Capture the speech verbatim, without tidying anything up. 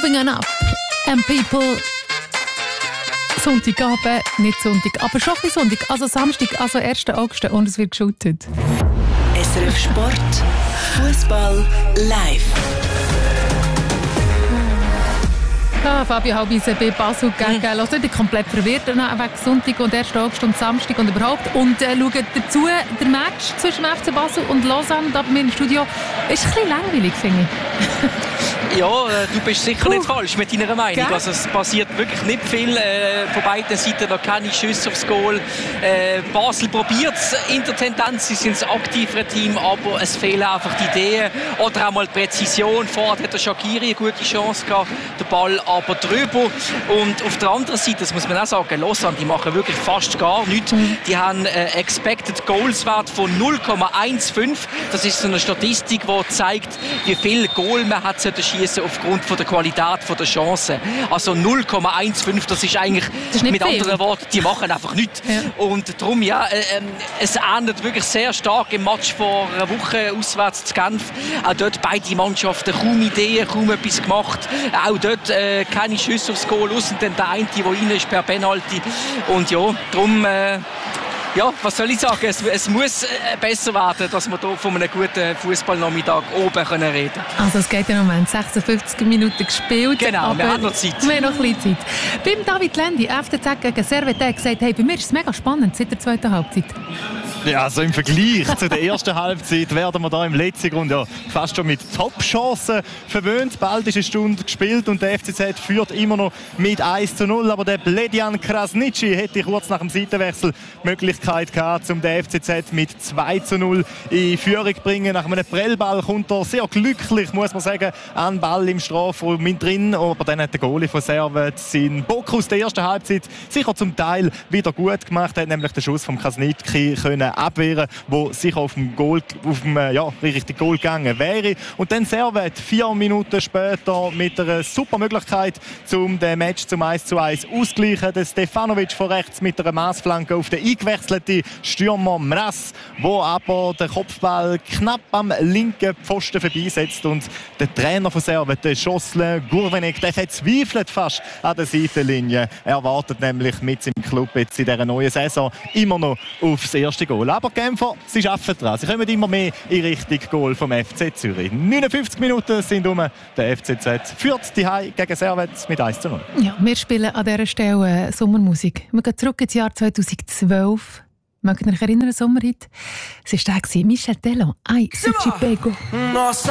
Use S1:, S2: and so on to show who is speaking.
S1: Moving on up. And people... Sonntagabend, nicht Sonntag, aber schon ein bisschen Sonntag, also Samstag, also ersten August und es wird geschootet.
S2: S R F Sport, Fußball live.
S1: Ja, Fabio Halbise bei Basel gegen mhm. Lausanne. Ich bin komplett verwirrt wegen Sonntag und ersten August und Samstag und überhaupt. Und äh, schauen dazu der Match zwischen F C Basel und Lausanne da bei mir im Studio. Ist ein bisschen langweilig, finde ich.
S3: Ja, du bist sicher nicht uh, falsch mit deiner Meinung.
S1: Gell?
S3: Also es passiert wirklich nicht viel. Äh, von beiden Seiten noch keine Schüsse aufs Goal. Äh, Basel probiert es in der Tendenz, sie sind das aktivere Team, aber es fehlen einfach die Ideen oder auch mal die Präzision. Vorher hat der Shaqiri eine gute Chance gehabt, der Ball aber drüber. Und auf der anderen Seite, das muss man auch sagen, Lausanne, die machen wirklich fast gar nichts. Mhm. Die haben äh, Expected Goals Wert von null Komma fünfzehn. Das ist so eine Statistik, die zeigt, wie viel Goal man hat schießen aufgrund von der Qualität von der Chance. Also null Komma fünfzehn, das ist eigentlich, das ist mit viel. Anderen Worten, die machen einfach nichts. Ja. Und darum, ja, äh, äh, es ändert wirklich sehr stark im Match vor einer Woche auswärts zu Genf. Auch dort beide Mannschaften kaum Ideen, kaum etwas gemacht. Auch dort äh, keine Schüsse aufs Goal, außer dann der eine, der rein ist per Penalty. Und ja, darum... Äh, Ja, was soll ich sagen? Es, es muss besser werden, dass wir hier von einem guten Fußballnachmittag oben reden können.
S1: Also es geht ja im Moment sechsundfünfzig Minuten gespielt.
S3: Genau, wir haben noch Zeit.
S1: Wir haben noch ein bisschen Zeit. Beim David Lendi, F C Z gegen Servette, hat gesagt, hey, bei mir ist es mega spannend seit der zweiten Halbzeit.
S4: Ja, also im Vergleich zu der ersten Halbzeit werden wir da im letzten Grund ja fast schon mit Top-Chancen verwöhnt. Bald ist eine Stunde gespielt und der F C Z führt immer noch mit eins zu null. Aber der Bledian Krasniqi hätte kurz nach dem Seitenwechsel die Möglichkeit gehabt, um den F C Z mit zwei zu null in Führung zu bringen. Nach einem Prellball kommt er sehr glücklich, muss man sagen, an den Ball im Strafraum mit drin. Aber dann hat der Goalie von Servette seinen Bock aus der ersten Halbzeit sicher zum Teil wieder gut gemacht. Er hat nämlich den Schuss von Krasniqi können abwehren, wo sicher auf dem Goal, auf dem ja, richtig Goal gegangen wäre. Und dann Servette vier Minuten später mit einer super Möglichkeit, um den Match zum eins zu eins auszugleichen. Der Stefanovic von rechts mit einer Massflanke auf den eingewechselten Stürmer Mraz, wo aber den Kopfball knapp am linken Pfosten vorbeisetzt. Und der Trainer von Servette, Jocelyn Gourvenec, der verzweifelt fast an der Seitenlinie. Er wartet nämlich mit seinem Club jetzt in dieser neuen Saison immer noch auf das erste Goal. Aber die Genfer, sie arbeiten dran. Sie kommen immer mehr in Richtung Goal vom F C Zürich. neunundfünfzig Minuten sind um. Der F C Z führt die Hai gegen Servette mit eins zu null.
S1: Ja, wir spielen an dieser Stelle Sommermusik. Wir gehen zurück ins Jahr zweitausendzwölf. Mögt ihr euch erinnern, Sommerhit? Es war der Michel Tello, «Ai, se ci pego».